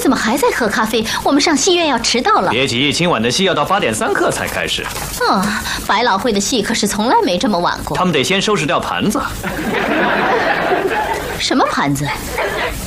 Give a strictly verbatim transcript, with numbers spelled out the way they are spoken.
怎么还在喝咖啡？我们上戏院要迟到了。 别急，今晚的戏要到八点三刻才开始。 嗯，百老汇的戏可是从来没这么晚过。 他们得先收拾掉盘子。 什么盘子？